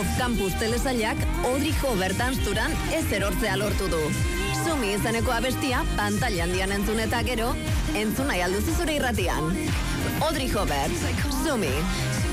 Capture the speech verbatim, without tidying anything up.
Off-Campus telesailak Audrey Hobart dansturan ez erortzea lortu du. Sumi izeneko abestia pantalla handian entzun eta gero, entzun nahi alduzu zure irratian. Audrey Hobart, Sumi.